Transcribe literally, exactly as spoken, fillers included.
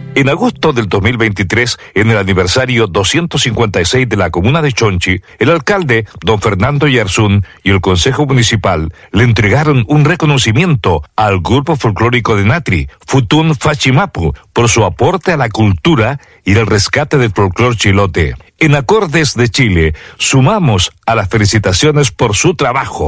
En agosto del dos mil veintitrés, en el aniversario doscientos cincuenta y seis de la comuna de Chonchi, el alcalde, don Fernando Yarzún, y el Consejo Municipal le entregaron un reconocimiento al grupo folclórico de Natri, Futún Fachimapu, por su aporte a la cultura y el rescate del folclor chilote. En Acordes de Chile, sumamos a las felicitaciones por su trabajo.